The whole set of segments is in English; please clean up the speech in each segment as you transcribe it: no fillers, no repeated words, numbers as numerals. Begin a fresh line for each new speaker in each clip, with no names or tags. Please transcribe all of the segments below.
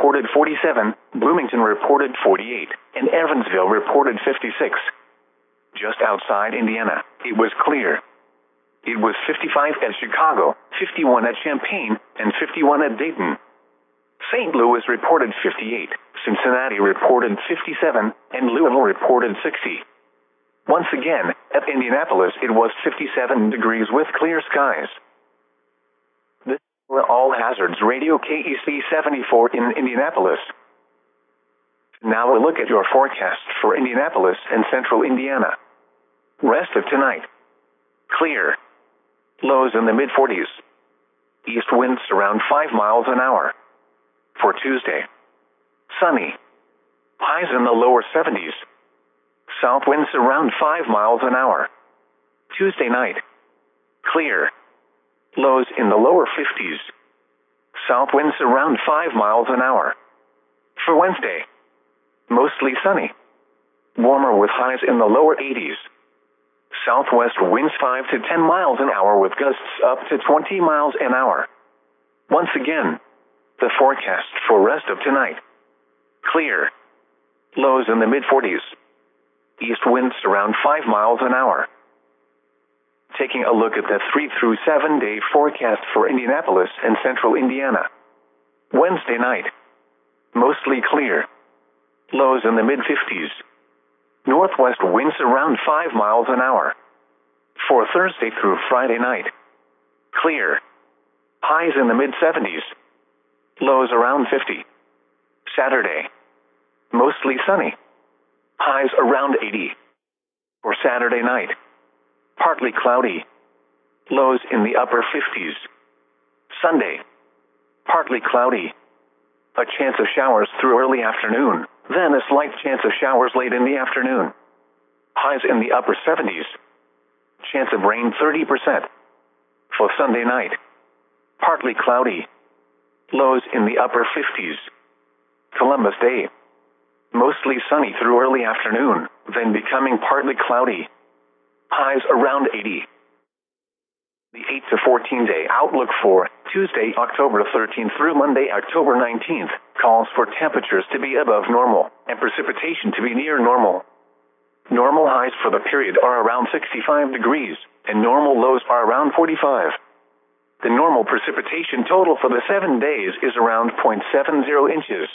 reported 47, Bloomington reported 48, and Evansville reported 56. Just outside Indiana, it was clear. It was 55 at Chicago, 51 at Champaign, and 51 at Dayton. St. Louis reported 58, Cincinnati reported 57, and Louisville reported 60. Once again, at Indianapolis it was 57 degrees with clear skies. This is All Hazards Radio KEC 74 in Indianapolis. Now a look at your forecast for Indianapolis and central Indiana. Rest of tonight. Clear. Lows in the mid-40s. East winds around 5 miles an hour. For Tuesday. Sunny. Highs in the lower 70s. South winds around 5 miles an hour. Tuesday night. Clear. Lows in the lower 50s. South winds around 5 miles an hour. For Wednesday. Mostly sunny. Warmer with highs in the lower 80s. Southwest winds 5 to 10 miles an hour with gusts up to 20 miles an hour. Once again, the forecast for rest of tonight. Clear. Lows in the mid-40s. East winds around 5 miles an hour. Taking a look at the 3 through 7 day forecast for Indianapolis and central Indiana. Wednesday night. Mostly clear. Lows in the mid-50s. Northwest winds around 5 miles an hour. For Thursday through Friday night. Clear. Highs in the mid-70s. Lows around 50. Saturday. Mostly sunny. Highs around 80. For Saturday night. Partly cloudy. Lows in the upper 50s. Sunday. Partly cloudy. A chance of showers through early afternoon, then a slight chance of showers late in the afternoon. Highs in the upper 70s. Chance of rain 30%. For Sunday night. Partly cloudy. Lows in the upper 50s. Columbus Day. Mostly sunny through early afternoon, then becoming partly cloudy. Highs around 80. The 8 to 14 day outlook for Tuesday, October 13th through Monday, October 19th, calls for temperatures to be above normal and precipitation to be near normal. Normal highs for the period are around 65 degrees, and normal lows are around 45. The normal precipitation total for the 7 days is around 0.70 inches.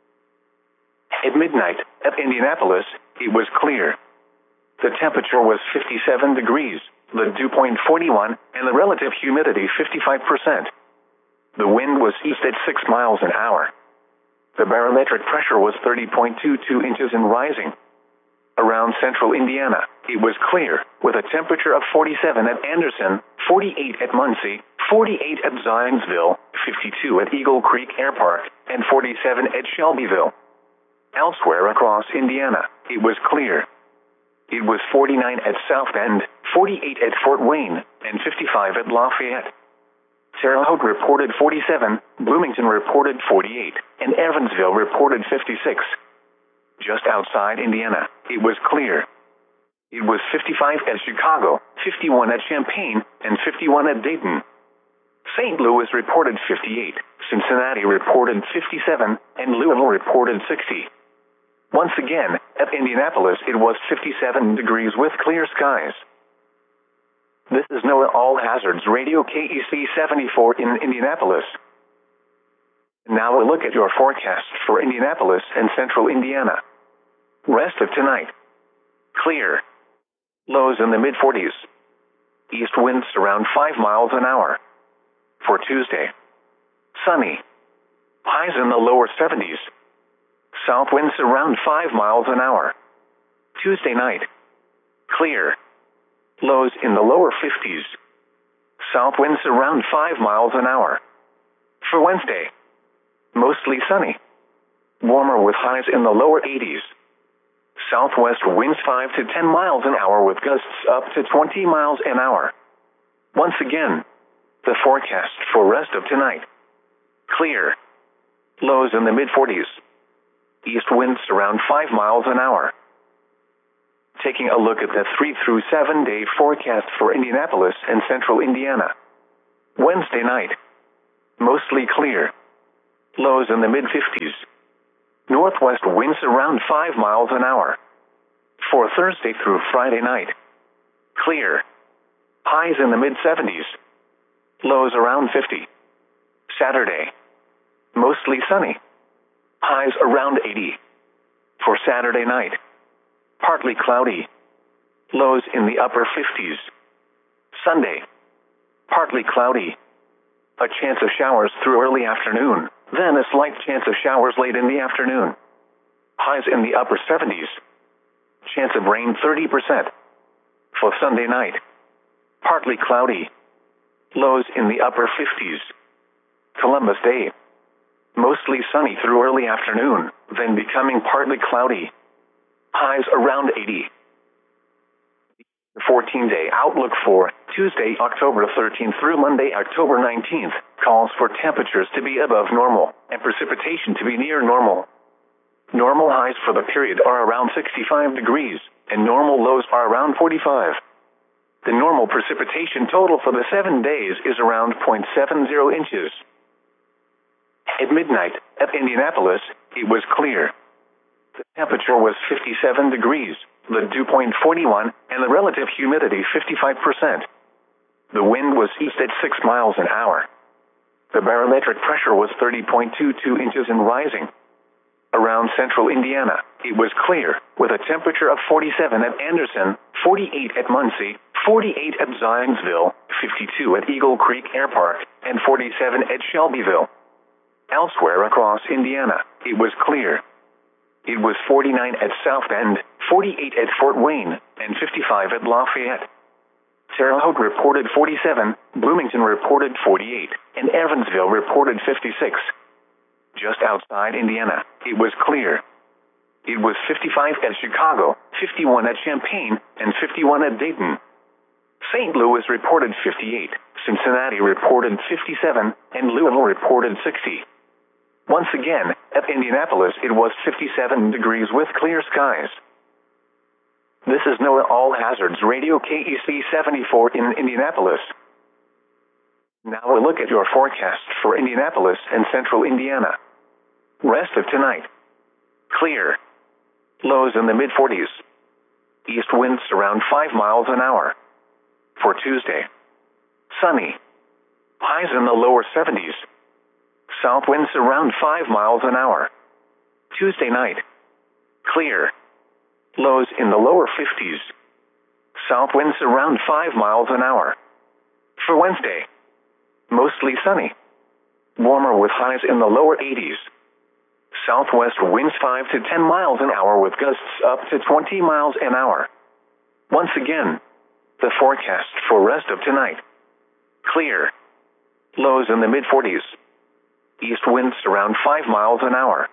At midnight, at Indianapolis, it was clear. The temperature was 57 degrees, the dew point 41, and the relative humidity 55%. The wind was east at 6 miles an hour. The barometric pressure was 30.22 inches and rising. Around central Indiana, it was clear, with a temperature of 47 at Anderson, 48 at Muncie, 48 at Zionsville, 52 at Eagle Creek Air Park, and 47 at Shelbyville. Elsewhere across Indiana, it was clear. It was 49 at South Bend, 48 at Fort Wayne, and 55 at Lafayette. Terre Haute reported 47, Bloomington reported 48, and Evansville reported 56. Just outside Indiana, it was clear. It was 55 at Chicago, 51 at Champaign, and 51 at Dayton. St. Louis reported 58, Cincinnati reported 57, and Louisville reported 60. Once again, at Indianapolis it was 57 degrees with clear skies. This is NOAA All Hazards Radio KEC 74 in Indianapolis. Now a look at your forecast for Indianapolis and central Indiana. Rest of tonight. Clear. Lows in the mid-40s. East winds around 5 miles an hour. For Tuesday. Sunny. Highs in the lower 70s. South winds around 5 miles an hour. Tuesday night. Clear. Lows in the lower 50s. South winds around 5 miles an hour. For Wednesday. Mostly sunny. Warmer with highs in the lower 80s. Southwest winds 5 to 10 miles an hour with gusts up to 20 miles an hour. Once again, the forecast for rest of tonight. Clear. Lows in the mid-40s. East winds around 5 miles an hour. Taking a look at the 3 through 7 day forecast for Indianapolis and central Indiana. Wednesday night. Mostly clear. lows in the mid-50s. Northwest winds around 5 miles an hour. For Thursday through Friday night, clear. Highs in the mid-70s. Lows around 50. Saturday, mostly sunny. Highs around 80. For Saturday night, partly cloudy. Lows in the upper 50s. Sunday, partly cloudy. A chance of showers through early afternoon, then a slight chance of showers late in the afternoon. Highs in the upper 70s. Chance of rain 30%. For Sunday night, partly cloudy. Lows in the upper 50s. Columbus Day, mostly sunny through early afternoon, then becoming partly cloudy. Highs around 80. The 14-day outlook for Tuesday, October 13th through Monday, October 19th, calls for temperatures to be above normal and precipitation to be near normal. Normal highs for the period are around 65 degrees, and normal lows are around 45. The normal precipitation total for the 7 days is around 0.70 inches. At midnight, at Indianapolis, it was clear. The temperature was 57 degrees, the dew point 41, and the relative humidity 55%. The wind was east at 6 miles an hour. The barometric pressure was 30.22 inches and rising. Around central Indiana, it was clear, with a temperature of 47 at Anderson, 48 at Muncie, 48 at Zionsville, 52 at Eagle Creek Air Park, and 47 at Shelbyville. Elsewhere across Indiana, it was clear. It was 49 at South Bend, 48 at Fort Wayne, and 55 at Lafayette. Terre Haute reported 47, Bloomington reported 48, and Evansville reported 56. Just outside Indiana, it was clear. It was 55 at Chicago, 51 at Champaign, and 51 at Dayton. St. Louis reported 58, Cincinnati reported 57, and Louisville reported 60. Once again, at Indianapolis it was 57 degrees with clear skies. This is NOAA All Hazards Radio KEC 74 in Indianapolis. Now a look at your forecast for Indianapolis and central Indiana. Rest of tonight. Clear. Lows in the mid-40s. East winds around 5 miles an hour. For Tuesday, sunny. Highs in the lower 70s. South winds around 5 miles an hour. Tuesday night, clear. Lows in the lower 50s. South winds around 5 miles an hour. For Wednesday, mostly sunny. Warmer with highs in the lower 80s. Southwest winds 5 to 10 miles an hour with gusts up to 20 miles an hour. Once again, the forecast for rest of tonight. Clear. Lows in the mid-40s. East winds around 5 miles an hour.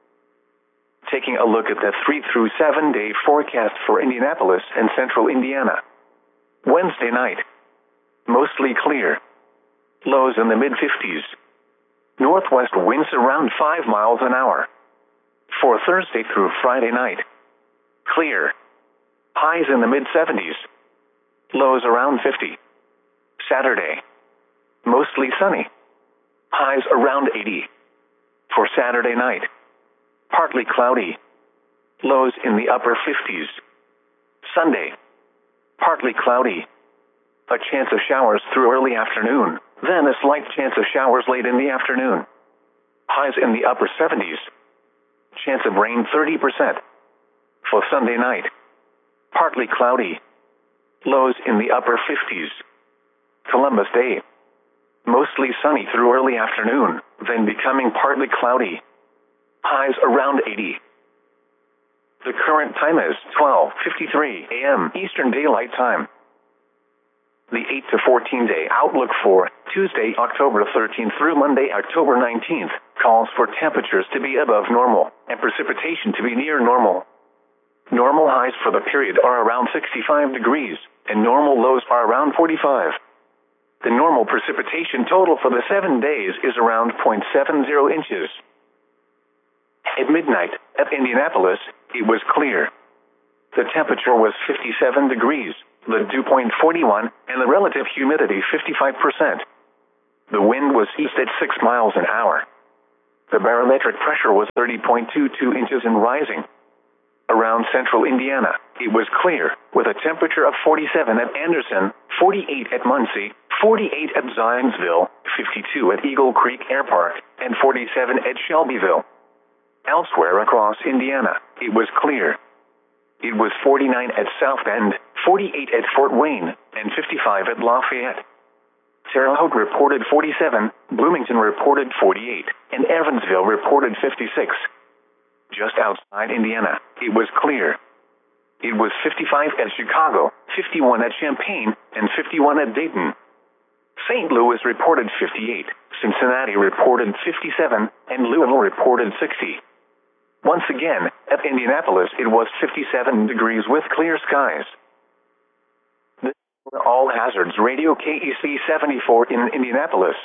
Taking a look at the 3 through 7 day forecast for Indianapolis and central Indiana. Wednesday night, mostly clear. Lows in the mid-50s. Northwest winds around 5 miles an hour. For Thursday through Friday night, clear. Highs in the mid-70s. Lows around 50. Saturday, mostly sunny. Highs around 80. For Saturday night, partly cloudy. Lows in the upper 50s. Sunday, partly cloudy. A chance of showers through early afternoon, then a slight chance of showers late in the afternoon. Highs in the upper 70s. Chance of rain 30%. For Sunday night, partly cloudy. Lows in the upper 50s. Columbus Day, mostly sunny through early afternoon, then becoming partly cloudy. Highs around 80. The current time is 12:53 a.m. Eastern Daylight Time. The 8 to 14 day outlook for Tuesday, October 13th through Monday, October 19th, calls for temperatures to be above normal and precipitation to be near normal. Normal highs for the period are around 65 degrees, and normal lows are around 45. The normal precipitation total for the 7 days is around 0.70 inches. At midnight, at Indianapolis, it was clear. The temperature was 57 degrees, the dew point 41, and the relative humidity 55%. The wind was east at 6 miles an hour. The barometric pressure was 30.22 inches and rising. Around central Indiana, it was clear, with a temperature of 47 at Anderson, 48 at Muncie, 48 at Zionsville, 52 at Eagle Creek Air Park, and 47 at Shelbyville. Elsewhere across Indiana, it was clear. It was 49 at South Bend, 48 at Fort Wayne, and 55 at Lafayette. Terre Haute reported 47, Bloomington reported 48, and Evansville reported 56. Just outside Indiana, it was clear. It was 55 at Chicago, 51 at Champaign, and 51 at Dayton. St. Louis reported 58, Cincinnati reported 57, and Louisville reported 60. Once again, at Indianapolis it was 57 degrees with clear skies. This is All Hazards Radio KEC 74 in Indianapolis.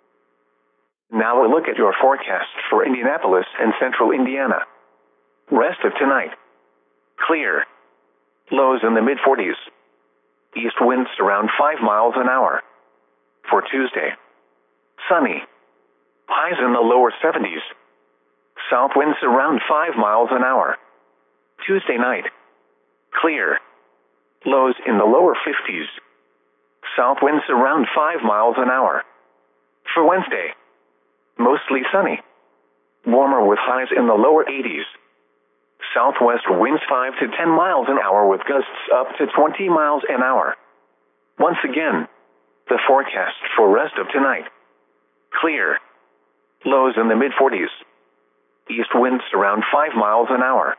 Now a look at your forecast for Indianapolis and central Indiana. Rest of tonight. Clear. Lows in the mid-40s. East winds around 5 miles an hour. For Tuesday. Sunny. Highs in the lower 70s. South winds around 5 miles an hour. Tuesday night. Clear. Lows in the lower 50s. South winds around 5 miles an hour. For Wednesday. Mostly sunny. Warmer with highs in the lower 80s. Southwest winds 5 to 10 miles an hour with gusts up to 20 miles an hour. Once again, the forecast for rest of tonight. Clear. Lows in the mid-40s. East winds around 5 miles an hour.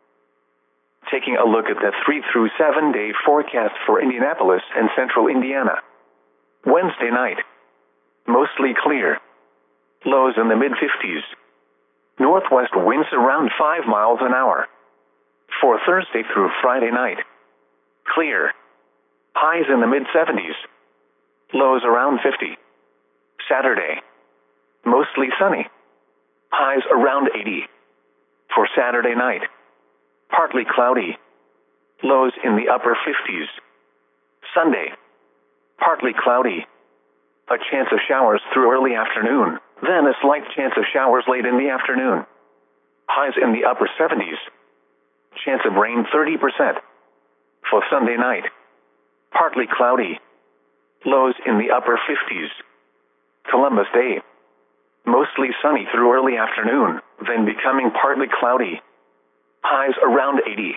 Taking a look at the 3 through 7 day forecast for Indianapolis and central Indiana. Wednesday night. Mostly clear. Lows in the mid-50s. Northwest winds around 5 miles an hour. For Thursday through Friday night. Clear. Highs in the mid-70s. Lows around 50. Saturday. Mostly sunny. Highs around 80. For Saturday night. Partly cloudy. Lows in the upper 50s. Sunday. Partly cloudy. A chance of showers through early afternoon, then a slight chance of showers late in the afternoon. Highs in the upper 70s. Chance of rain 30%. For Sunday night. Partly cloudy. Lows in the upper 50s. Columbus Day. Mostly sunny through early afternoon, then becoming partly cloudy. Highs around 80.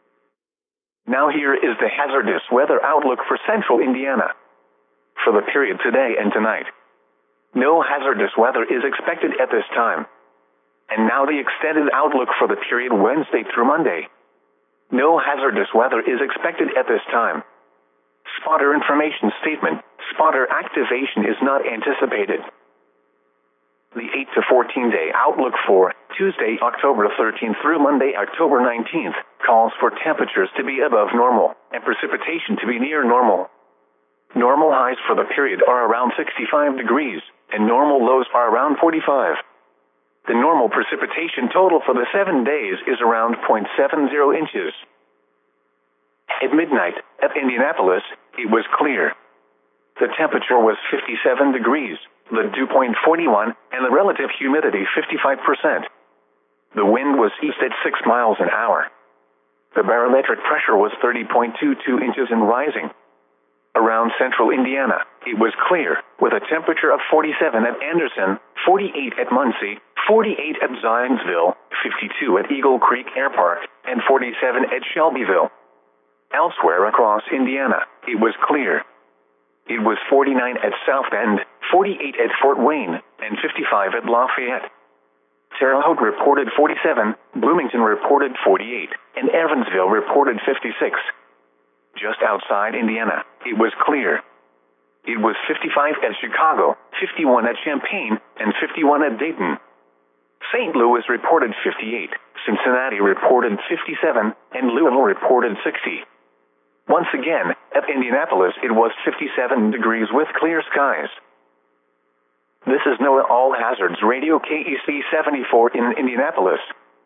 Now here is the hazardous weather outlook for central Indiana. For the period today and tonight. No hazardous weather is expected at this time. And now the extended outlook for the period Wednesday through Monday. No hazardous weather is expected at this time. Spotter information statement. Spotter activation is not anticipated. The 8 to 14 day outlook for Tuesday, October 13th through Monday, October 19th, calls for temperatures to be above normal and precipitation to be near normal. Normal highs for the period are around 65 degrees, and normal lows are around 45. The normal precipitation total for the 7 days is around 0.70 inches. At midnight, at Indianapolis, it was clear. The temperature was 57 degrees, the dew point 41, and the relative humidity 55%. The wind was east at 6 miles an hour. The barometric pressure was 30.22 inches and rising. Around central Indiana, it was clear, with a temperature of 47 at Anderson, 48 at Muncie, 48 at Zionsville, 52 at Eagle Creek Air Park, and 47 at Shelbyville. Elsewhere across Indiana, it was clear. It was 49 at South Bend, 48 at Fort Wayne, and 55 at Lafayette. Terre Haute reported 47, Bloomington reported 48, and Evansville reported 56. Just outside Indiana, it was clear. It was 55 at Chicago, 51 at Champaign, and 51 at Dayton. St. Louis reported 58, Cincinnati reported 57, and Louisville reported 60. Once again, at Indianapolis it was 57 degrees with clear skies. This is NOAA All Hazards Radio KEC 74 in Indianapolis.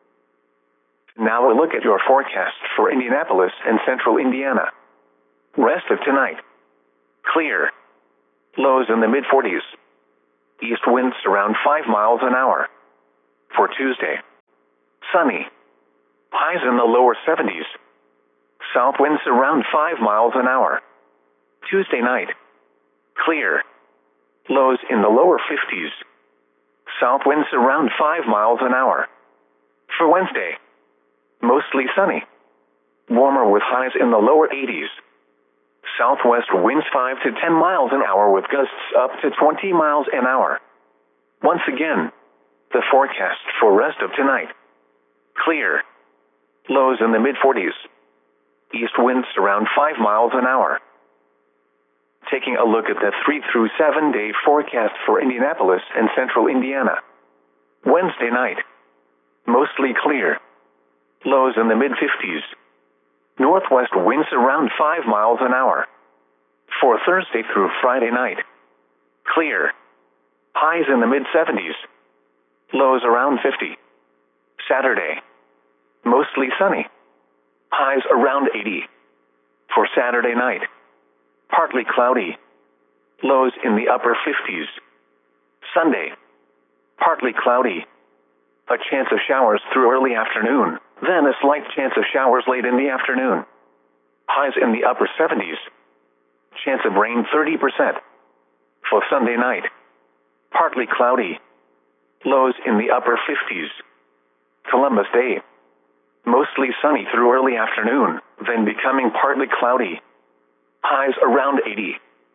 Now a look at your forecast for Indianapolis and central Indiana. Rest of tonight. Clear. Lows in the mid-40s. East winds around 5 miles an hour. For Tuesday, sunny. Highs in the lower 70s. South winds around 5 miles an hour. Tuesday night, clear. Lows in the lower 50s. South winds around 5 miles an hour. For Wednesday, mostly sunny. Warmer with highs in the lower 80s. Southwest winds 5 to 10 miles an hour with gusts up to 20 miles an hour. Once again, the forecast for rest of tonight. Clear. Lows in the mid-40s. East winds around 5 miles an hour. Taking a look at the 3 through 7 day forecast for Indianapolis and central Indiana. Wednesday night, mostly clear. Lows in the mid-50s. Northwest winds around 5 miles an hour. For Thursday through Friday night, clear. Highs in the mid-70s. Lows around 50. Saturday, mostly sunny. Highs around 80. For Saturday night, partly cloudy. Lows in the upper 50s. Sunday, partly cloudy. A chance of showers through early afternoon, then a slight chance of showers late in the afternoon. Highs in the upper 70s. Chance of rain 30%. For Sunday night, partly cloudy. Lows in the upper 50s. Columbus Day, mostly sunny through early afternoon, then becoming partly cloudy. Highs around 80.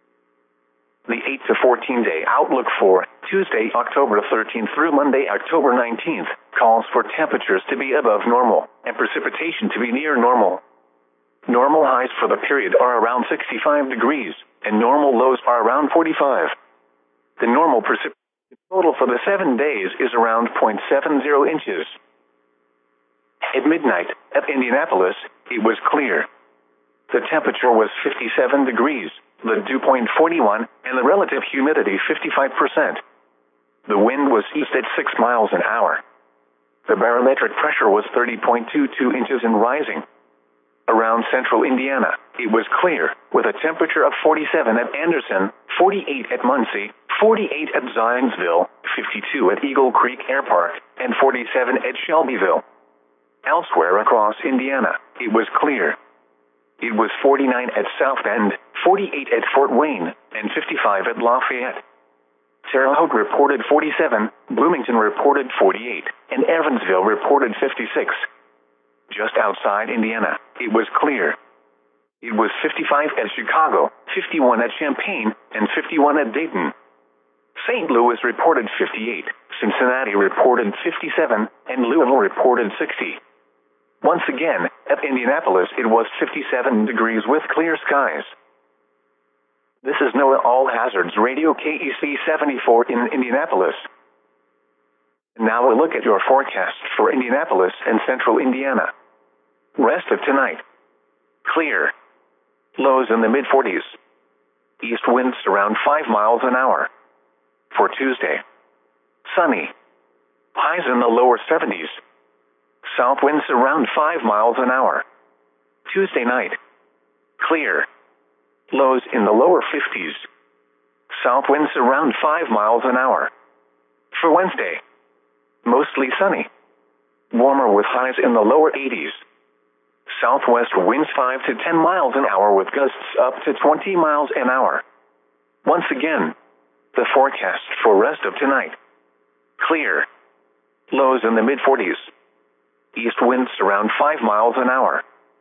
The 8 to 14 day outlook for Tuesday, October 13th through Monday, October 19th, calls for temperatures to be above normal and precipitation to be near normal. Normal highs for the period are around 65 degrees, and normal lows are around 45. The normal precipitation total for the 7 days is around 0.70 inches. At midnight, at Indianapolis, it was clear. The temperature was 57 degrees, the dew point 41, and the relative humidity 55%. The wind was east at 6 miles an hour. The barometric pressure was 30.22 inches and rising. Around central Indiana, it was clear, with a temperature of 47 at Anderson, 48 at Muncie, 48 at Zionsville, 52 at Eagle Creek Air Park, and 47 at Shelbyville. Elsewhere across Indiana, it was clear. It was 49 at South Bend, 48 at Fort Wayne, and 55 at Lafayette. Terre Haute reported 47, Bloomington reported 48, and Evansville reported 56. Just outside Indiana, it was clear. It was 55 at Chicago, 51 at Champaign, and 51 at Dayton. St. Louis reported 58, Cincinnati reported 57, and Louisville reported 60. Once again, at Indianapolis, it was 57 degrees with clear skies. This is NOAA All Hazards Radio KEC 74 in Indianapolis. Now a look at your forecast for Indianapolis and central Indiana. Rest of tonight. Clear. Lows in the mid-40s. East winds around 5 miles an hour. For Tuesday, sunny. Highs in the lower 70s. South winds around 5 miles an hour. Tuesday night, clear. Lows in the lower 50s. South winds around 5 miles an hour. For Wednesday, mostly sunny. Warmer with highs in the lower 80s. Southwest winds 5 to 10 miles an hour with gusts up to 20 miles an hour. Once again, the forecast for rest of tonight. Clear. Lows in the mid-40s. East winds around 5 miles an hour.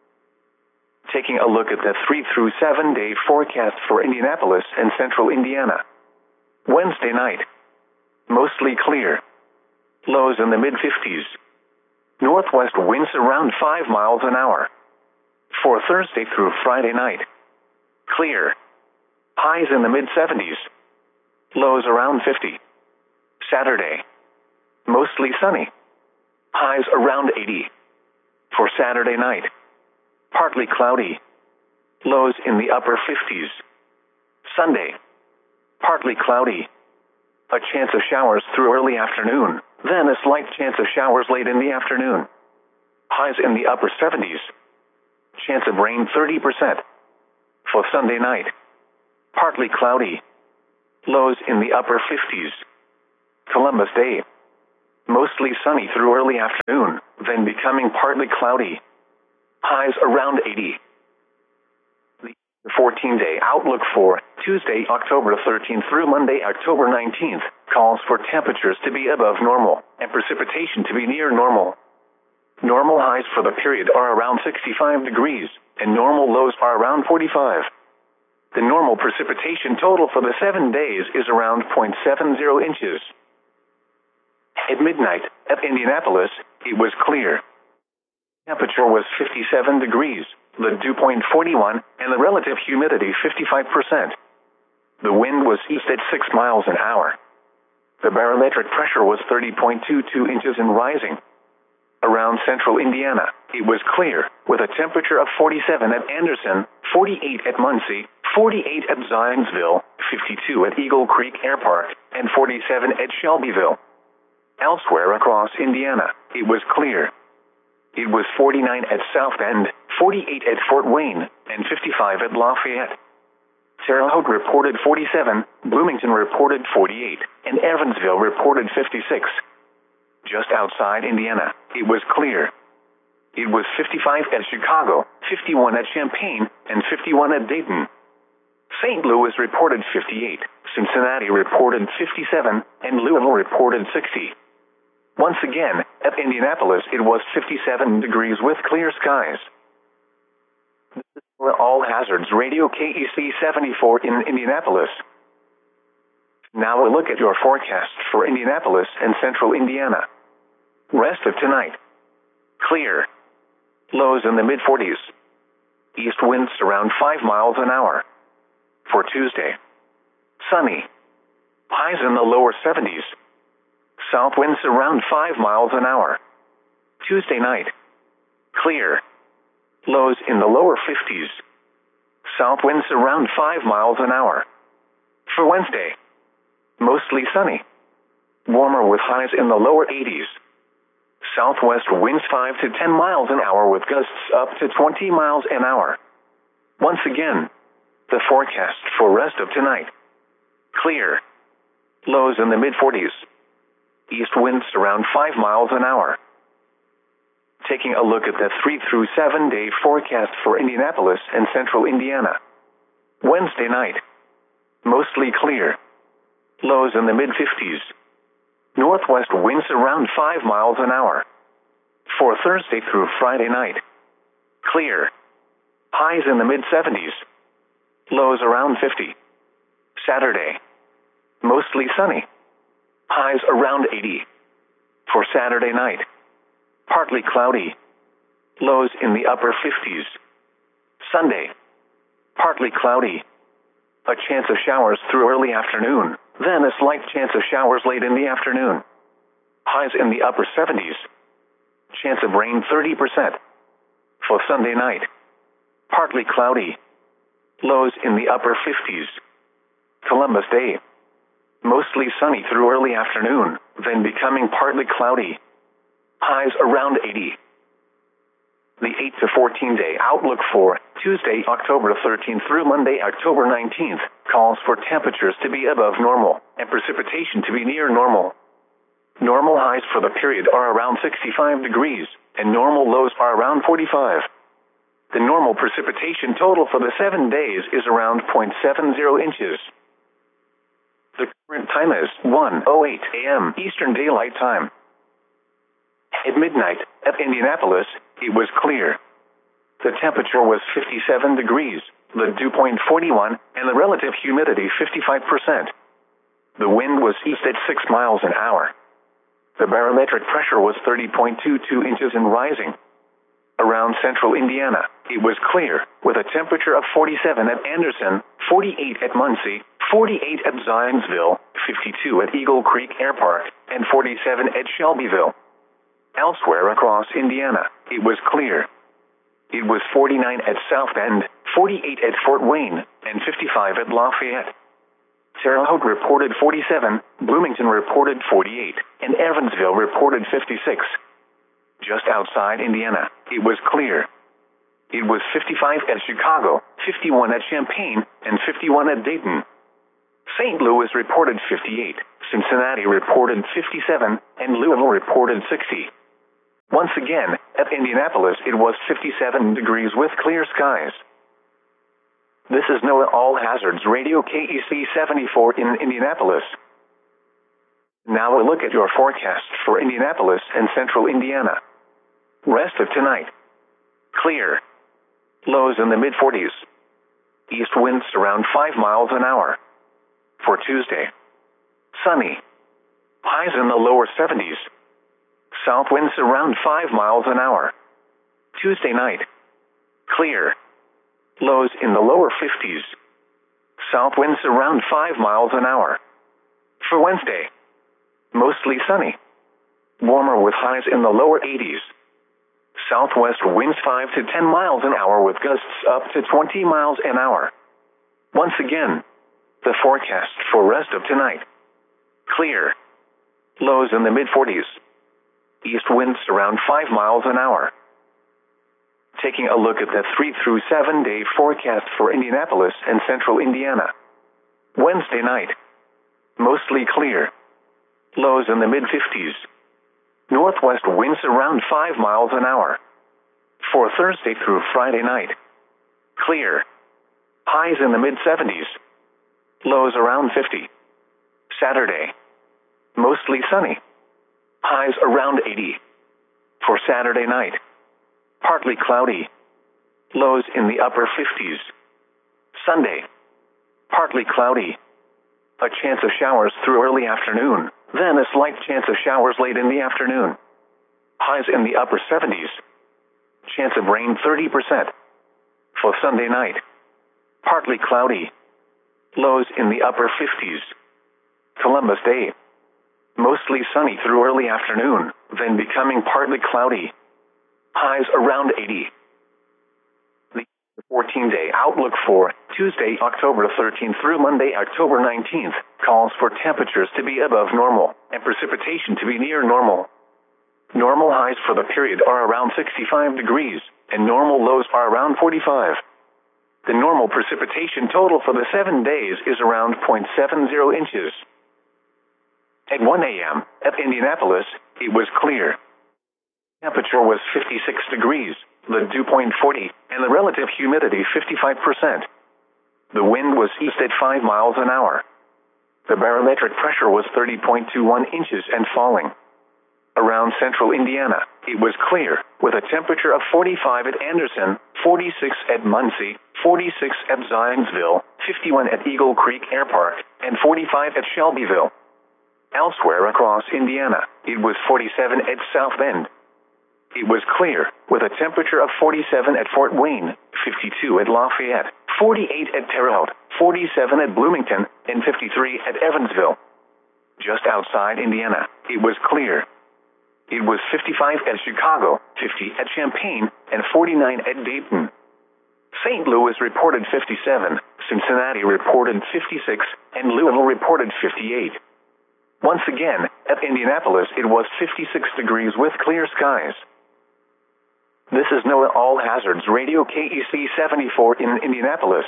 Taking a look at the 3 through 7 day forecast for Indianapolis and central Indiana. Wednesday night, mostly clear. Lows in the mid-50s. Northwest winds around 5 miles an hour. For Thursday through Friday night, clear. Highs in the mid-70s. Lows around 50. Saturday, mostly sunny. Highs around 80. For Saturday night, partly cloudy. Lows in the upper 50s. Sunday, partly cloudy. A chance of showers through early afternoon, then a slight chance of showers late in the afternoon. Highs in the upper 70s. Chance of rain 30%. For Sunday night, partly cloudy. Lows in the upper 50s. Columbus Day, Mostly sunny through early afternoon, then becoming partly cloudy. Highs around 80. The 14-day outlook for Tuesday, October 13th through Monday, October 19th, calls for temperatures to be above normal and precipitation to be near normal. Normal highs for the period are around 65 degrees, and normal lows are around 45. The normal precipitation total for the 7 days is around 0.70 inches. At midnight, at Indianapolis, it was clear. Temperature was 57 degrees, the dew point 41, and the relative humidity 55%. The wind was east at 6 miles an hour. The barometric pressure was 30.22 inches and rising. Around central Indiana, it was clear, with a temperature of 47 at Anderson, 48 at Muncie, 48 at Zionsville, 52 at Eagle Creek Air Park, and 47 at Shelbyville. Elsewhere across Indiana, it was clear. It was 49 at South Bend, 48 at Fort Wayne, and 55 at Lafayette. Terre Haute reported 47, Bloomington reported 48, and Evansville reported 56. Just outside Indiana, it was clear. It was 55 at Chicago, 51 at Champaign, and 51 at Dayton. St. Louis reported 58, Cincinnati reported 57, and Louisville reported 60. Once again, at Indianapolis it was 57 degrees with clear skies. This is for All Hazards Radio KEC 74 in Indianapolis. Now a look at your forecast for Indianapolis and central Indiana. Rest of tonight. Clear. Lows in the mid-40s. East winds around 5 miles an hour. For Tuesday. Sunny. Highs in the lower 70s. South winds around 5 miles an hour. Tuesday night. Clear. Lows in the lower 50s. South winds around 5 miles an hour. For Wednesday. Mostly sunny. Warmer with highs in the lower 80s. Southwest winds 5 to 10 miles an hour with gusts up to 20 miles an hour. Once again, the forecast for rest of tonight. Clear. Lows in the mid-40s. East winds around 5 miles an hour. Taking a look at the 3 through 7 day forecast for Indianapolis and central Indiana. Wednesday night. Mostly clear. Lows in the mid-50s. Northwest winds around 5 miles an hour. For Thursday through Friday night. Clear. Highs in the mid-70s. Lows around 50. Saturday. Mostly sunny. Highs around 80. For Saturday night. Partly cloudy. Lows in the upper 50s. Sunday. Partly cloudy. A chance of showers through early afternoon, then a slight chance of showers late in the afternoon. Highs in the upper 70s. Chance of rain 30%. For Sunday night. Partly cloudy. Lows in the upper 50s. Columbus Day. Mostly sunny through early afternoon, then becoming partly cloudy. Highs around 80. The 8 to 14 day outlook for Tuesday, October 13th through Monday, October 19th, calls for temperatures to be above normal and precipitation to be near normal. Normal highs for the period are around 65 degrees, and normal lows are around 45. The normal precipitation total for the 7 days is around 0.70 inches. The current time is 1:08 a.m. Eastern Daylight Time. At midnight, at Indianapolis, it was clear. The temperature was 57 degrees, the dew point 41, and the relative humidity 55%. The wind was east at 6 miles an hour. The barometric pressure was 30.22 inches and rising. Around central Indiana, it was clear, with a temperature of 47 at Anderson, 48 at Muncie, 48 at Zionsville, 52 at Eagle Creek Air Park, and 47 at Shelbyville. Elsewhere across Indiana, it was clear. It was 49 at South Bend, 48 at Fort Wayne, and 55 at Lafayette. Terre Haute reported 47, Bloomington reported 48, and Evansville reported 56. Just outside Indiana, it was clear. It was 55 at Chicago, 51 at Champaign, and 51 at Dayton. St. Louis reported 58, Cincinnati reported 57, and Louisville reported 60. Once again, at Indianapolis it was 57 degrees with clear skies. This is NOAA All Hazards Radio KEC 74 in Indianapolis. Now a look at your forecast for Indianapolis and central Indiana. Rest of tonight. Clear. Lows in the mid-40s. East winds around 5 miles an hour. For Tuesday. Sunny. Highs in the lower 70s. South winds around 5 miles an hour. Tuesday night. Clear. Lows in the lower 50s. South winds around 5 miles an hour. For Wednesday. Mostly sunny. Warmer with highs in the lower 80s. Southwest winds 5 to 10 miles an hour with gusts up to 20 miles an hour. Once again, the forecast for rest of tonight. Clear. Lows in the mid-40s. East winds around 5 miles an hour. Taking a look at the 3 through 7 day forecast for Indianapolis and central Indiana. Wednesday night. Mostly clear. Lows in the mid-50s. Northwest winds around 5 miles an hour. For Thursday through Friday night. Clear. Highs in the mid-70s. Lows around 50. Saturday. Mostly sunny. Highs around 80. For Saturday night. Partly cloudy. Lows in the upper 50s. Sunday. Partly cloudy. A chance of showers through early afternoon, then a slight chance of showers late in the afternoon. Highs in the upper 70s. Chance of rain 30%. For Sunday night. Partly cloudy. Lows in the upper 50s. Columbus Day. Mostly sunny through early afternoon, then becoming partly cloudy. Highs around 80. The 14-day outlook for Tuesday, October 13th through Monday, October 19th, calls for temperatures to be above normal and precipitation to be near normal. Normal highs for the period are around 65 degrees, and normal lows are around 45. The normal precipitation total for the 7 days is around 0.70 inches. At 1 a.m., at Indianapolis, it was clear. Temperature was 56 degrees, the dew point 40, and the relative humidity 55%. The wind was east at 5 miles an hour. The barometric pressure was 30.21 inches and falling. Around central Indiana, it was clear, with a temperature of 45 at Anderson, 46 at Muncie, 46 at Zionsville, 51 at Eagle Creek Air Park, and 45 at Shelbyville. Elsewhere across Indiana, it was 47 at South Bend. It was clear, with a temperature of 47 at Fort Wayne, 52 at Lafayette, 48 at Terre Haute, 47 at Bloomington, and 53 at Evansville. Just outside Indiana, it was clear. It was 55 at Chicago, 50 at Champaign, and 49 at Dayton. St. Louis reported 57, Cincinnati reported 56, and Louisville reported 58. Once again, at Indianapolis it was 56 degrees with clear skies. This is NOAA All Hazards Radio KEC 74 in Indianapolis.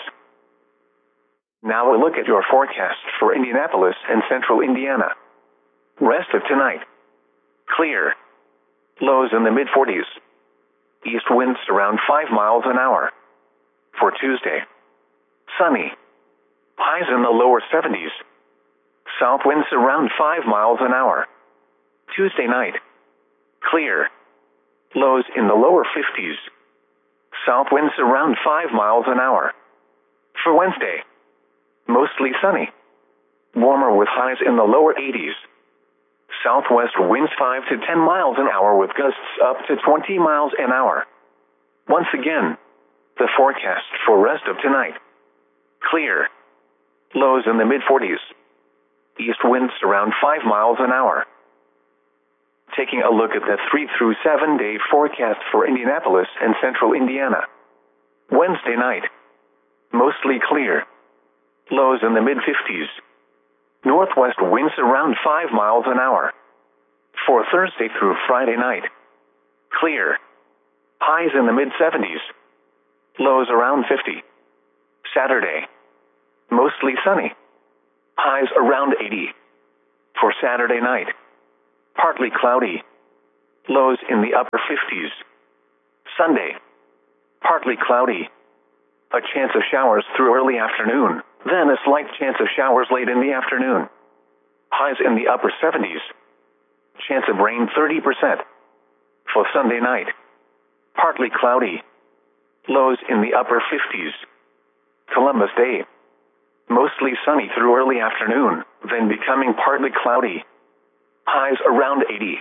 Now a look at your forecast for Indianapolis and central Indiana. Rest of tonight. Clear. Lows in the mid-40s. East winds around 5 miles an hour. For Tuesday. Sunny. Highs in the lower 70s. South winds around 5 miles an hour. Tuesday night. Clear. Lows in the lower 50s. South winds around 5 miles an hour. For Wednesday. Mostly sunny. Warmer with highs in the lower 80s. Southwest winds 5 to 10 miles an hour with gusts up to 20 miles an hour. Once again, the forecast for rest of tonight. Clear. Lows in the mid-40s. East winds around 5 miles an hour. Taking a look at the 3 through 7 day forecast for Indianapolis and central Indiana. Wednesday night. Mostly clear. Lows in the mid-50s. Northwest winds around 5 miles an hour. For Thursday through Friday night. Clear. Highs in the mid-70s. Lows around 50. Saturday. Mostly sunny. Highs around 80. For Saturday night, partly cloudy. Lows in the upper 50s. Sunday, partly cloudy. A chance of showers through early afternoon, then a slight chance of showers late in the afternoon. Highs in the upper 70s. Chance of rain 30%. For Sunday night, partly cloudy. Lows in the upper 50s. Columbus Day, mostly sunny through early afternoon, then becoming partly cloudy. Highs around 80.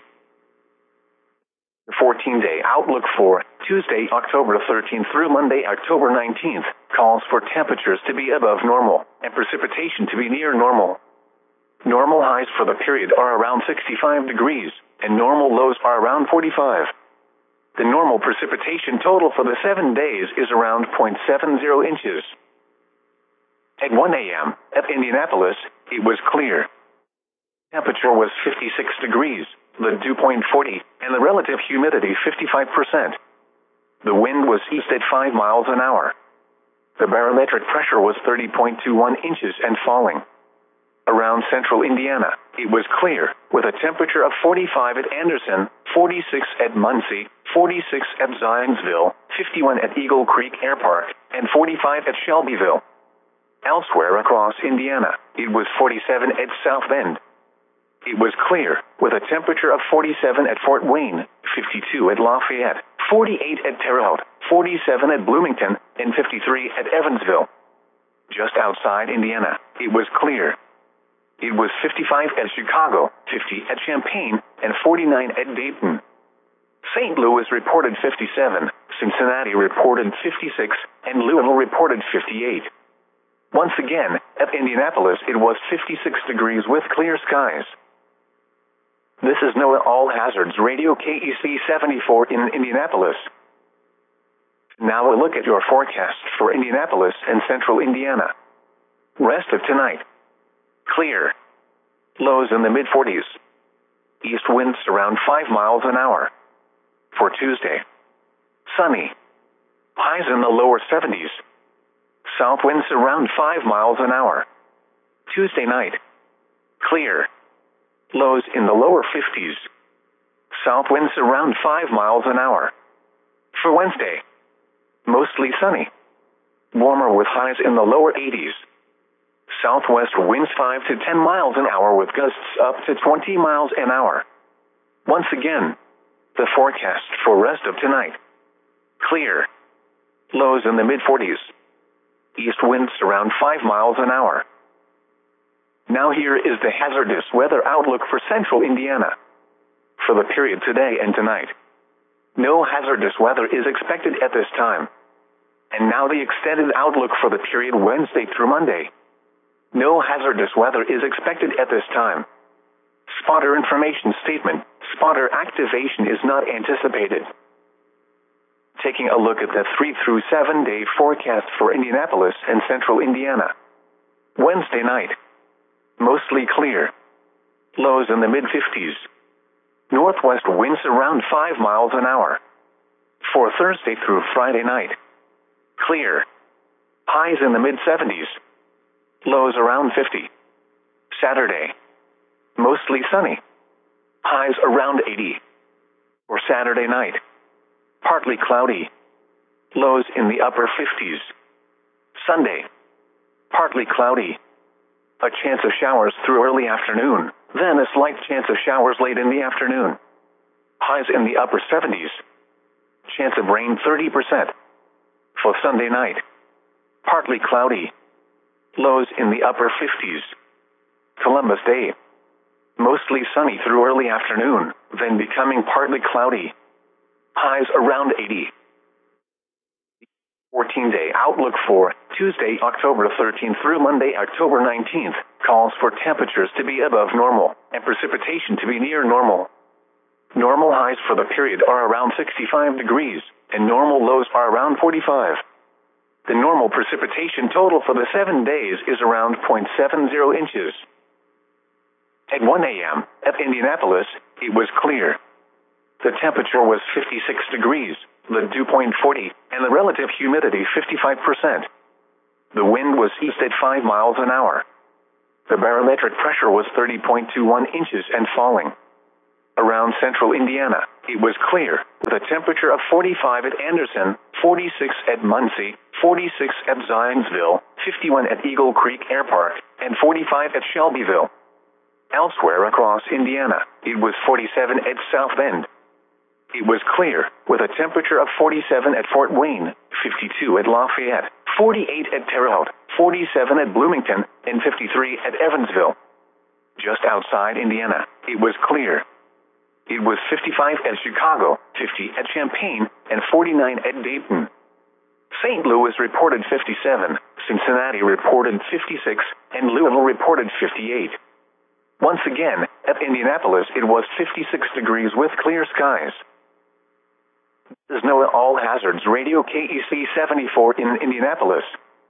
The 14-day outlook for Tuesday, October 13th through Monday, October 19th, calls for temperatures to be above normal and precipitation to be near normal. Normal highs for the period are around 65 degrees, and normal lows are around 45. The normal precipitation total for the 7 days is around 0.70 inches. At 1 a.m., at Indianapolis, it was clear. Temperature was 56 degrees, the dew point 40, and the relative humidity 55%. The wind was east at 5 miles an hour. The barometric pressure was 30.21 inches and falling. Around central Indiana, it was clear, with a temperature of 45 at Anderson, 46 at Muncie, 46 at Zionsville, 51 at Eagle Creek Air Park, and 45 at Shelbyville. Elsewhere across Indiana, it was 47 at South Bend. It was clear, with a temperature of 47 at Fort Wayne, 52 at Lafayette, 48 at Terre Haute, 47 at Bloomington, and 53 at Evansville. Just outside Indiana, it was clear. It was 55 at Chicago, 50 at Champaign, and 49 at Dayton. St. Louis reported 57, Cincinnati reported 56, and Louisville reported 58. Once again, at Indianapolis, it was 56 degrees with clear skies. This is NOAA All Hazards Radio KEC 74 in Indianapolis. Now a look at your forecast for Indianapolis and central Indiana. Rest of tonight. Clear. Lows in the mid-40s. East winds around 5 miles an hour. For Tuesday. Sunny. Highs in the lower 70s. South winds around 5 miles an hour. Tuesday night. Clear. Lows in the lower 50s. South winds around 5 miles an hour. For Wednesday. Mostly sunny. Warmer with highs in the lower 80s. Southwest winds 5 to 10 miles an hour with gusts up to 20 miles an hour. Once again, the forecast for rest of tonight. Clear. Lows in the mid-40s. East winds around 5 miles an hour. Now here is the hazardous weather outlook for central Indiana. For the period today and tonight. No hazardous weather is expected at this time. And now the extended outlook for the period Wednesday through Monday. No hazardous weather is expected at this time. Spotter information statement. Spotter activation is not anticipated. Taking a look at the 3 through 7 day forecast for Indianapolis and central Indiana. Wednesday night. Mostly clear. Lows in the mid-50s. Northwest winds around 5 miles an hour. For Thursday through Friday night. Clear. Highs in the mid-70s. Lows around 50. Saturday. Mostly sunny. Highs around 80. For Saturday night. Partly cloudy. Lows in the upper 50s. Sunday. Partly cloudy. A chance of showers through early afternoon, then a slight chance of showers late in the afternoon. Highs in the upper 70s. Chance of rain 30%. For Sunday night. Partly cloudy. Lows in the upper 50s. Columbus Day. Mostly sunny through early afternoon, then becoming partly cloudy. Highs around 80. 14-day outlook for Tuesday, October 13th through Monday, October 19th, calls for temperatures to be above normal and precipitation to be near normal. Normal highs for the period are around 65 degrees, and normal lows are around 45. The normal precipitation total for the 7 days is around 0.70 inches. At 1 a.m., at Indianapolis, it was clear. The temperature was 56 degrees, the dew point 40, and the relative humidity 55%. The wind was east at 5 miles an hour. The barometric pressure was 30.21 inches and falling. Around central Indiana, it was clear, with a temperature of 45 at Anderson, 46 at Muncie, 46 at Zionsville, 51 at Eagle Creek Air Park, and 45 at Shelbyville. Elsewhere across Indiana, it was 47 at South Bend. It was clear, with a temperature of 47 at Fort Wayne, 52 at Lafayette, 48 at Terre Haute, 47 at Bloomington, and 53 at Evansville. Just outside Indiana, it was clear. It was 55 at Chicago, 50 at Champaign, and 49 at Dayton. St. Louis reported 57, Cincinnati reported 56, and Louisville reported 58. Once again, at Indianapolis it was 56 degrees with clear skies. This is NOAA All Hazards Radio KEC 74 in Indianapolis.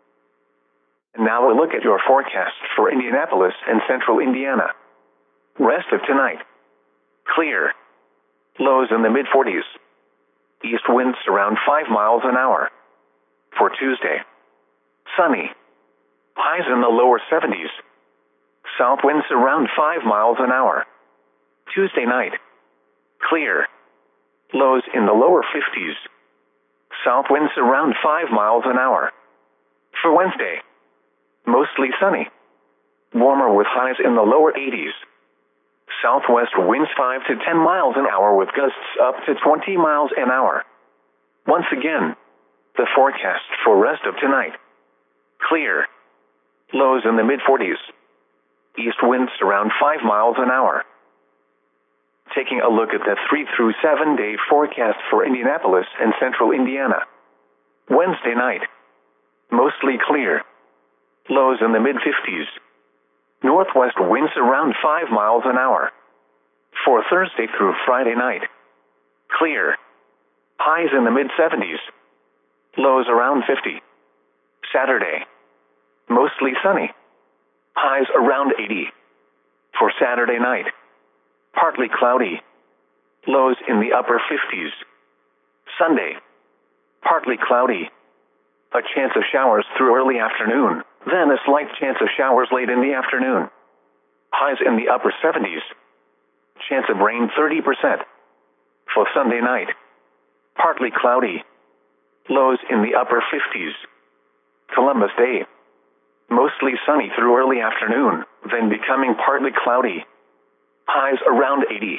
And now a look at your forecast for Indianapolis and central Indiana. Rest of tonight. Clear. Lows in the mid-40s. East winds around 5 miles an hour. For Tuesday. Sunny. Highs in the lower 70s. South winds around 5 miles an hour. Tuesday night. Clear. Lows in the lower 50s. South winds around 5 miles an hour. For Wednesday. Mostly sunny. Warmer with highs in the lower 80s. Southwest winds 5 to 10 miles an hour with gusts up to 20 miles an hour. Once again, the forecast for rest of tonight. Clear. Lows in the mid-40s. East winds around 5 miles an hour. Taking a look at the 3 through 7 day forecast for Indianapolis and central Indiana. Wednesday night. Mostly clear. Lows in the mid-50s. Northwest winds around 5 miles an hour. For Thursday through Friday night. Clear. Highs in the mid-70s. Lows around 50. Saturday. Mostly sunny. Highs around 80. For Saturday night. Partly cloudy. Lows in the upper 50s. Sunday. Partly cloudy. A chance of showers through early afternoon, then a slight chance of showers late in the afternoon. Highs in the upper 70s. Chance of rain 30%. For Sunday night. Partly cloudy. Lows in the upper 50s. Columbus Day. Mostly sunny through early afternoon, then becoming partly cloudy. Highs around 80.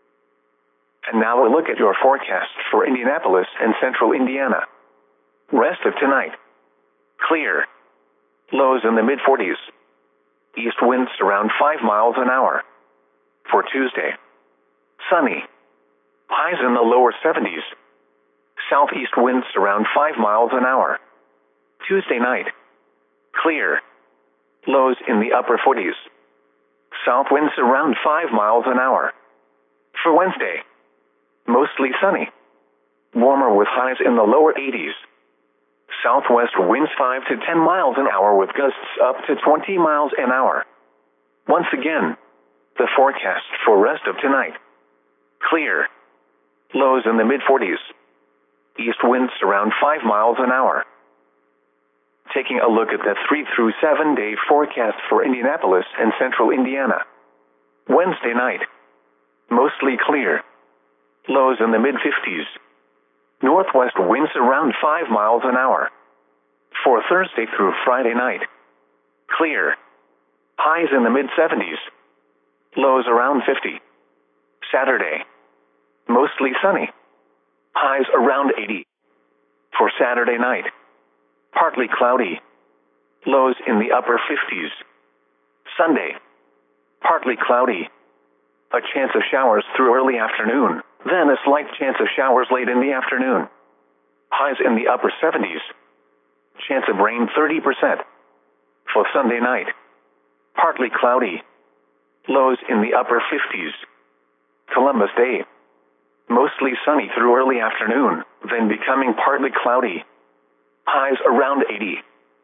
And now a look at your forecast for Indianapolis and central Indiana. Rest of tonight. Clear. Lows in the mid-40s. East winds around 5 miles an hour. For Tuesday. Sunny. Highs in the lower 70s. Southeast winds around 5 miles an hour. Tuesday night. Clear. Lows in the upper 40s. South winds around 5 miles an hour. For Wednesday. Mostly sunny. Warmer with highs in the lower 80s. Southwest winds 5 to 10 miles an hour with gusts up to 20 miles an hour. Once again, the forecast for rest of tonight. Clear. Lows in the mid-40s. East winds around 5 miles an hour. Taking a look at the 3 through 7 day forecast for Indianapolis and central Indiana. Wednesday night. Mostly clear. Lows in the mid-50s. Northwest winds around 5 miles an hour. For Thursday through Friday night. Clear. Highs in the mid-70s. Lows around 50. Saturday. Mostly sunny. Highs around 80. For Saturday night. Partly cloudy. Lows in the upper 50s. Sunday. Partly cloudy. A chance of showers through early afternoon, then a slight chance of showers late in the afternoon. Highs in the upper 70s. Chance of rain 30%. For Sunday night. Partly cloudy. Lows in the upper 50s. Columbus Day. Mostly sunny through early afternoon, then becoming partly cloudy. Highs around 80.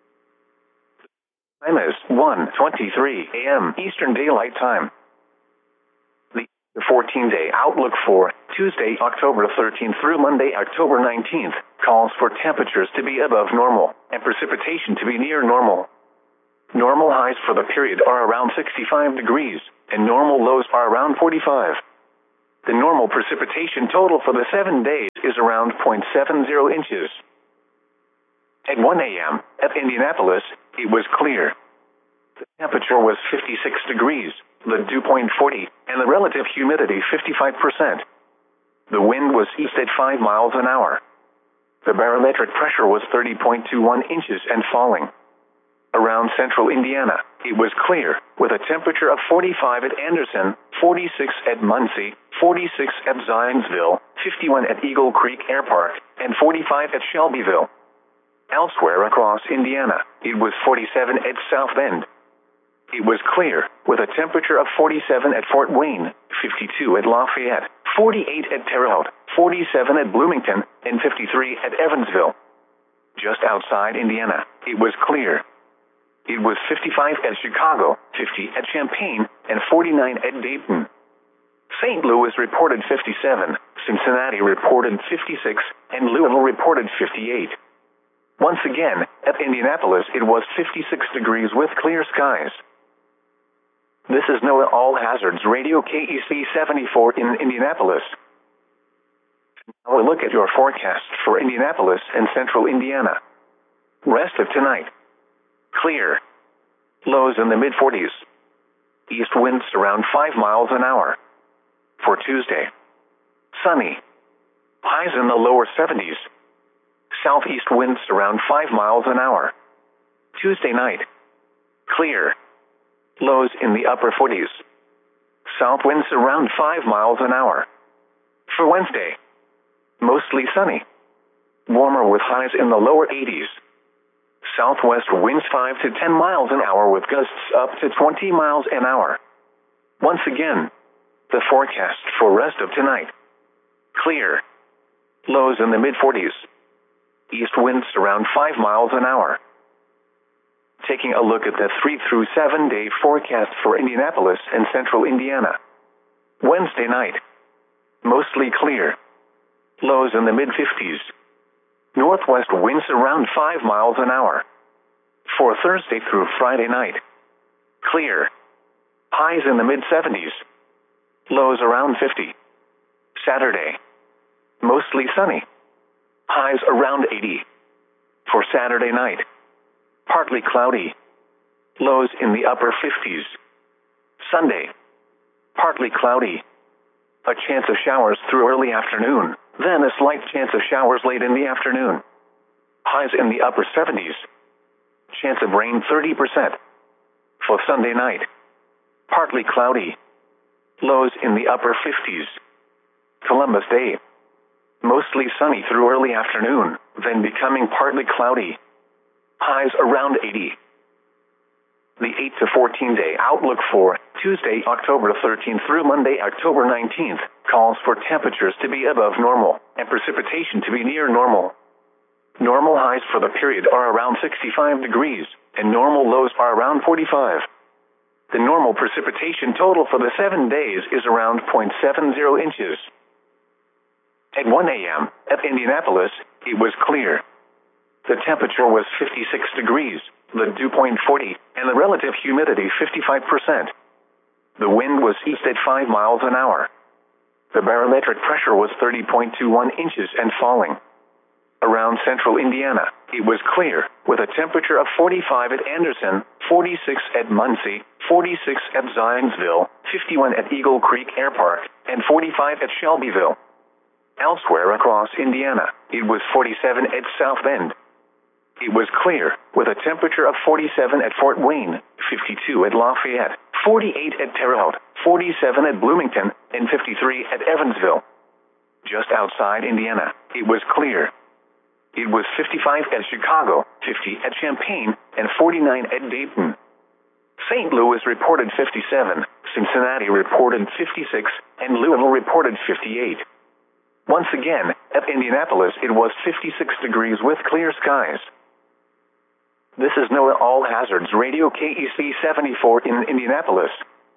Time is 1:23 a.m. Eastern Daylight Time. The 14-day outlook for Tuesday, October 13th through Monday, October 19th, calls for temperatures to be above normal and precipitation to be near normal. Normal highs for the period are around 65 degrees, and normal lows are around 45. The normal precipitation total for the 7 days is around 0.70 inches. At 1 a.m., at Indianapolis, it was clear. The temperature was 56 degrees, the dew point 40, and the relative humidity 55%. The wind was east at 5 miles an hour. The barometric pressure was 30.21 inches and falling. Around central Indiana, it was clear, with a temperature of 45 at Anderson, 46 at Muncie, 46 at Zionsville, 51 at Eagle Creek Air Park, and 45 at Shelbyville. Elsewhere across Indiana, it was 47 at South Bend. It was clear, with a temperature of 47 at Fort Wayne, 52 at Lafayette, 48 at Terre Haute, 47 at Bloomington, and 53 at Evansville. Just outside Indiana, it was clear. It was 55 at Chicago, 50 at Champaign, and 49 at Dayton. St. Louis reported 57, Cincinnati reported 56, and Louisville reported 58. Once again, at Indianapolis it was 56 degrees with clear skies. This is NOAA All Hazards Radio KEC 74 in Indianapolis. Now we'll look at your forecast for Indianapolis and central Indiana. Rest of tonight. Clear. Lows in the mid-40s. East winds around 5 miles an hour. For Tuesday. Sunny. Highs in the lower 70s. Southeast winds around 5 miles an hour. Tuesday night. Clear. Lows in the upper 40s. South winds around 5 miles an hour. For Wednesday. Mostly sunny. Warmer with highs in the lower 80s. Southwest winds 5 to 10 miles an hour with gusts up to 20 miles an hour. Once again, the forecast for rest of tonight. Clear. Lows in the mid-40s. East winds around 5 miles an hour. Taking a look at the 3 through 7 day forecast for Indianapolis and central Indiana. Wednesday night. Mostly clear. Lows in the mid-50s. Northwest winds around 5 miles an hour. For Thursday through Friday night. Clear. Highs in the mid-70s. Lows around 50. Saturday. Mostly sunny. Highs around 80. For Saturday night. Partly cloudy. Lows in the upper 50s. Sunday. Partly cloudy. A chance of showers through early afternoon, then a slight chance of showers late in the afternoon. Highs in the upper 70s. Chance of rain 30%. For Sunday night. Partly cloudy. Lows in the upper 50s. Columbus Day. Mostly sunny through early afternoon, then becoming partly cloudy. Highs around 80. The 8 to 14 day outlook for Tuesday, October 13th through Monday, October 19th, calls for temperatures to be above normal and precipitation to be near normal. Normal highs for the period are around 65 degrees, and normal lows are around 45. The normal precipitation total for the 7 days is around 0.70 inches. At 1 a.m., at Indianapolis, it was clear. The temperature was 56 degrees, the dew point 40, and the relative humidity 55%. The wind was east at 5 miles an hour. The barometric pressure was 30.21 inches and falling. Around central Indiana, it was clear, with a temperature of 45 at Anderson, 46 at Muncie, 46 at Zionsville, 51 at Eagle Creek Air Park, and 45 at Shelbyville. Elsewhere across Indiana, it was 47 at South Bend. It was clear, with a temperature of 47 at Fort Wayne, 52 at Lafayette, 48 at Terre Haute, 47 at Bloomington, and 53 at Evansville. Just outside Indiana, it was clear. It was 55 at Chicago, 50 at Champaign, and 49 at Dayton. St. Louis reported 57, Cincinnati reported 56, and Louisville reported 58. Once again, at Indianapolis it was 56 degrees with clear skies. This is NOAA All Hazards Radio KEC 74 in Indianapolis.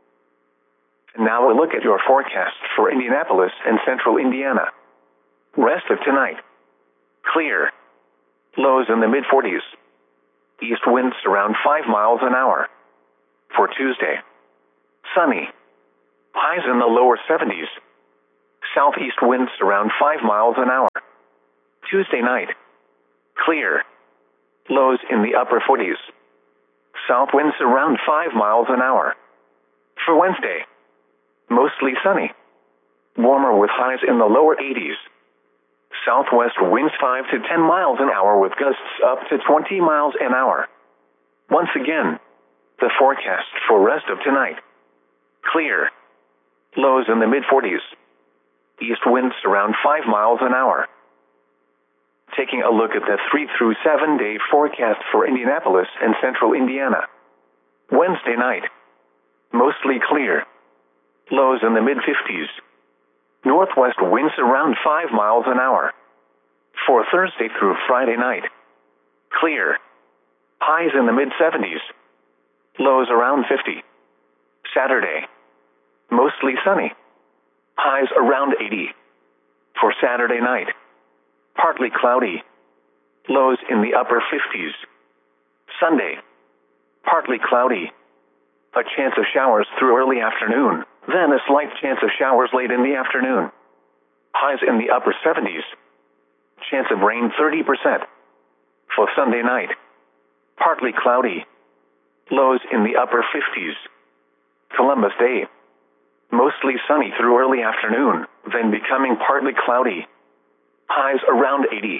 And now we'll look at your forecast for Indianapolis and central Indiana. Rest of tonight. Clear. Lows in the mid-40s. East winds around 5 miles an hour. For Tuesday, sunny. Highs in the lower 70s. Southeast winds around 5 miles an hour. Tuesday night, clear. Lows in the upper 40s. South winds around 5 miles an hour. For Wednesday, mostly sunny. Warmer with highs in the lower 80s. Southwest winds 5 to 10 miles an hour with gusts up to 20 miles an hour. Once again, the forecast for rest of tonight. Clear. Lows in the mid-40s. East winds around 5 miles an hour. Taking a look at the 3 through 7 day forecast for Indianapolis and central Indiana. Wednesday night, mostly clear. Lows in the mid-50s. Northwest winds around 5 miles an hour. For Thursday through Friday night, clear. Highs in the mid-70s. Lows around 50. Saturday, mostly sunny. Highs around 80. For Saturday night, partly cloudy. Lows in the upper 50s. Sunday, partly cloudy. A chance of showers through early afternoon, then a slight chance of showers late in the afternoon. Highs in the upper 70s. Chance of rain 30%. For Sunday night, partly cloudy. Lows in the upper 50s. Columbus Day, mostly sunny through early afternoon, then becoming partly cloudy. Highs around 80.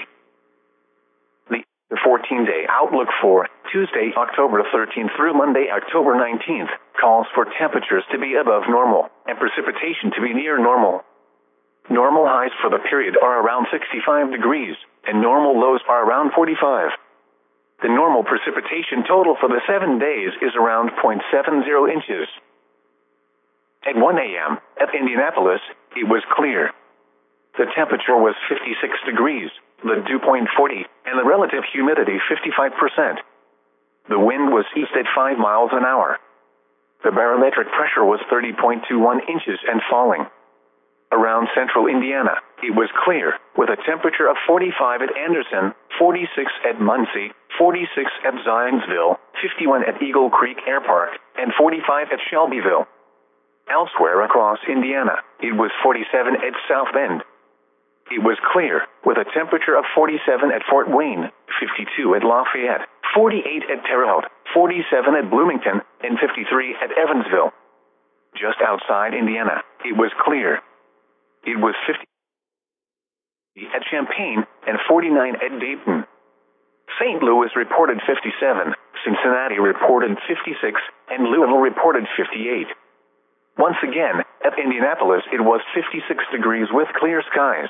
The 14-day outlook for Tuesday, October 13th through Monday, October 19th, calls for temperatures to be above normal and precipitation to be near normal. Normal highs for the period are around 65 degrees, and normal lows are around 45. The normal precipitation total for the 7 days is around 0.70 inches. At 1 a.m., at Indianapolis, it was clear. The temperature was 56 degrees, the dew point 40, and the relative humidity 55%. The wind was east at 5 miles an hour. The barometric pressure was 30.21 inches and falling. Around central Indiana, it was clear, with a temperature of 45 at Anderson, 46 at Muncie, 46 at Zionsville, 51 at Eagle Creek Air Park, and 45 at Shelbyville. Elsewhere across Indiana, it was 47 at South Bend. It was clear, with a temperature of 47 at Fort Wayne, 52 at Lafayette, 48 at Terre Haute, 47 at Bloomington, and 53 at Evansville. Just outside Indiana, it was clear. It was 50 at Champaign and 49 at Dayton. St. Louis reported 57, Cincinnati reported 56, and Louisville reported 58. Once again, at Indianapolis it was 56 degrees with clear skies.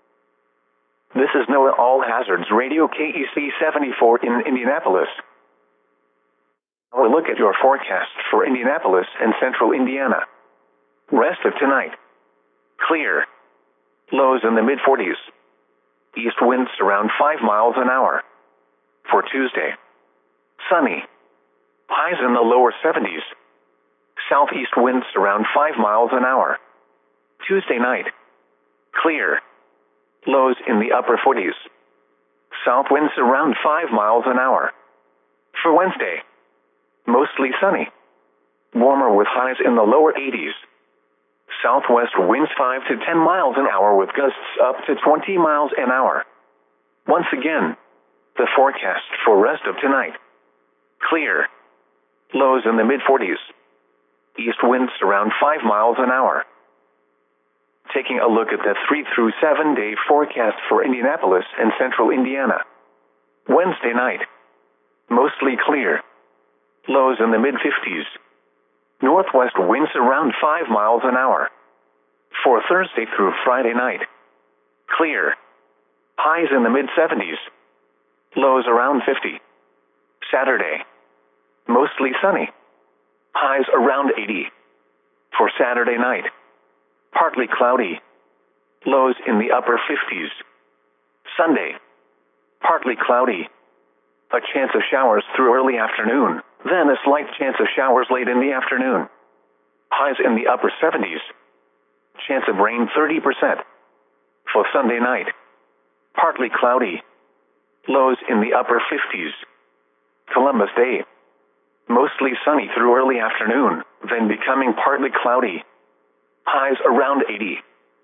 This is NOAA All Hazards Radio KEC 74 in Indianapolis. We'll look at your forecast for Indianapolis and central Indiana. Rest of tonight. Clear. Lows in the mid-40s. East winds around 5 miles an hour. For Tuesday, sunny. Highs in the lower 70s. Southeast winds around 5 miles an hour. Tuesday night, clear. Lows in the upper 40s. South winds around 5 miles an hour. For Wednesday, mostly sunny. Warmer with highs in the lower 80s. Southwest winds 5 to 10 miles an hour with gusts up to 20 miles an hour. Once again, the forecast for rest of tonight. Clear. Lows in the mid-40s. East winds around 5 miles an hour. Taking a look at the 3 through 7 day forecast for Indianapolis and central Indiana. Wednesday night, mostly clear. Lows in the mid-50s. Northwest winds around 5 miles an hour. For Thursday through Friday night, clear. Highs in the mid-70s. Lows around 50. Saturday, mostly sunny. Highs around 80. For Saturday night, partly cloudy. Lows in the upper 50s. Sunday, partly cloudy. A chance of showers through early afternoon, then a slight chance of showers late in the afternoon. Highs in the upper 70s. Chance of rain 30%. For Sunday night, partly cloudy. Lows in the upper 50s. Columbus Day. Mostly sunny through early afternoon, then becoming partly cloudy. Highs around 80.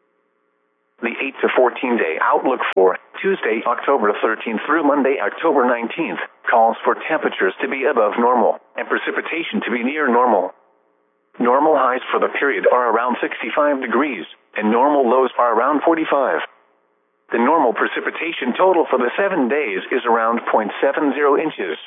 The 8 to 14 day outlook for Tuesday, October 13th through Monday, October 19th, calls for temperatures to be above normal and precipitation to be near normal. Normal highs for the period are around 65 degrees, and normal lows are around 45. The normal precipitation total for the 7 days is around 0.70 inches.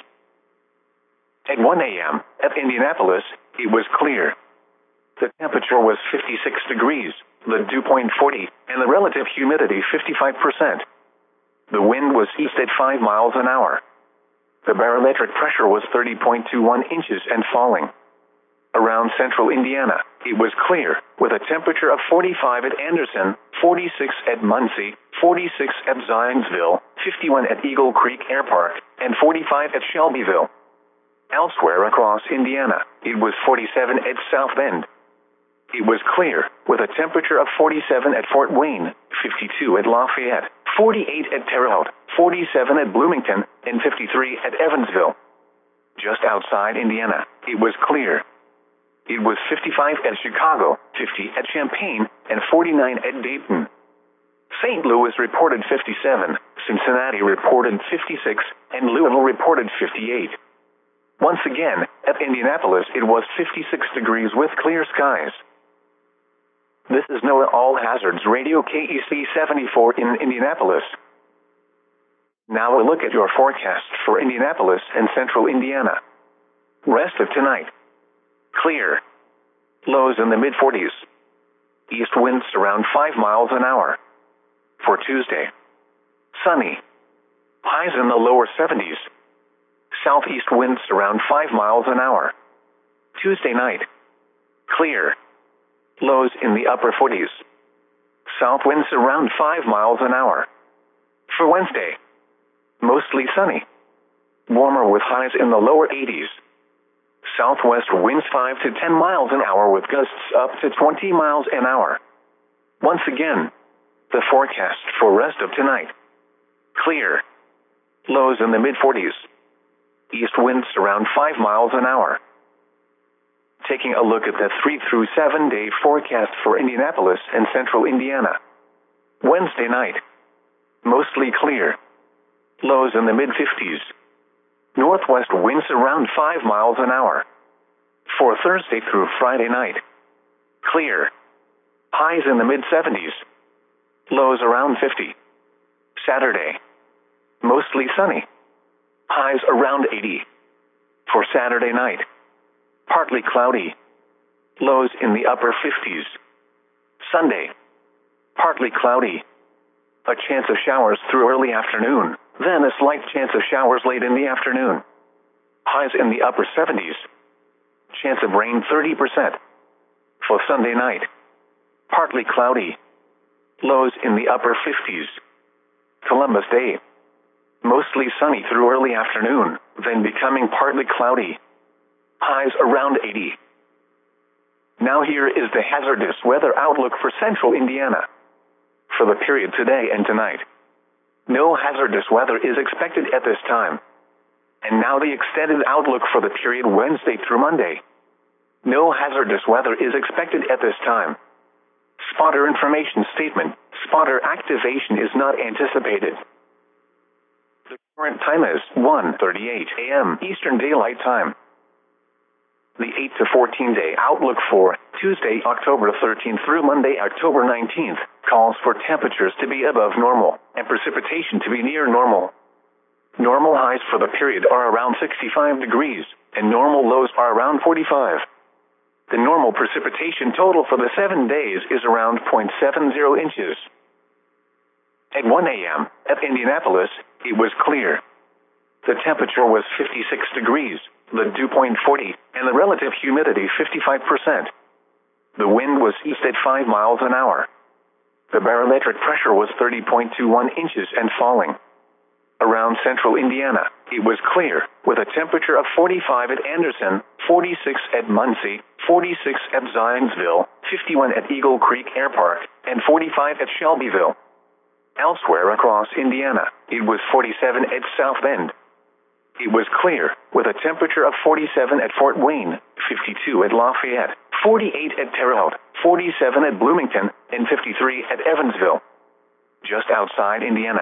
At 1 a.m., at Indianapolis, it was clear. The temperature was 56 degrees, the dew point 40, and the relative humidity 55%. The wind was east at 5 miles an hour. The barometric pressure was 30.21 inches and falling. Around central Indiana, it was clear, with a temperature of 45 at Anderson, 46 at Muncie, 46 at Zionsville, 51 at Eagle Creek Air Park, and 45 at Shelbyville. Elsewhere across Indiana, it was 47 at South Bend. It was clear, with a temperature of 47 at Fort Wayne, 52 at Lafayette, 48 at Terre Haute, 47 at Bloomington, and 53 at Evansville. Just outside Indiana, it was clear. It was 55 at Chicago, 50 at Champaign, and 49 at Dayton. St. Louis reported 57, Cincinnati reported 56, and Louisville reported 58. Once again, at Indianapolis it was 56 degrees with clear skies. This is NOAA All Hazards Radio KEC 74 in Indianapolis. Now a look at your forecast for Indianapolis and central Indiana. Rest of tonight. Clear. Lows in the mid-40s. East winds around 5 miles an hour. For Tuesday. Sunny. Highs in the lower 70s. Southeast winds around 5 miles an hour. Tuesday night. Clear. Lows in the upper 40s. South winds around 5 miles an hour. For Wednesday. Mostly sunny. Warmer with highs in the lower 80s. Southwest winds 5 to 10 miles an hour with gusts up to 20 miles an hour. Once again, the forecast for rest of tonight. Clear. Lows in the mid-40s. East winds around 5 miles an hour. Taking a look at the 3 through 7 day forecast for Indianapolis and central Indiana. Wednesday night. Mostly clear. Lows in the mid-50s. Northwest winds around 5 miles an hour. For Thursday through Friday night. Clear. Highs in the mid-70s. Lows around 50. Saturday. Mostly sunny. Highs around 80. For Saturday night. Partly cloudy. Lows in the upper 50s. Sunday. Partly cloudy. A chance of showers through early afternoon, then a slight chance of showers late in the afternoon. Highs in the upper 70s. Chance of rain 30%. For Sunday night. Partly cloudy. Lows in the upper 50s. Columbus Day. Mostly sunny through early afternoon, then becoming partly cloudy. Highs around 80. Now here is the hazardous weather outlook for central Indiana. For the period today and tonight. No hazardous weather is expected at this time. And now the extended outlook for the period Wednesday through Monday. No hazardous weather is expected at this time. Spotter information statement. Spotter activation is not anticipated. The current time is 1:38 a.m. Eastern Daylight Time. The 8 to 14 day outlook for Tuesday, October 13th through Monday, October 19th, calls for temperatures to be above normal and precipitation to be near normal. Normal highs for the period are around 65 degrees, and normal lows are around 45. The normal precipitation total for the 7 days is around 0.70 inches. At 1 a.m., at Indianapolis, it was clear. The temperature was 56 degrees, the dew point 40, and the relative humidity 55%. The wind was east at 5 miles an hour. The barometric pressure was 30.21 inches and falling. Around central Indiana, it was clear, with a temperature of 45 at Anderson, 46 at Muncie, 46 at Zionsville, 51 at Eagle Creek Air Park, and 45 at Shelbyville. Elsewhere across Indiana, it was 47 at South Bend. It was clear, with a temperature of 47 at Fort Wayne, 52 at Lafayette, 48 at Terre Haute, 47 at Bloomington, and 53 at Evansville. Just outside Indiana,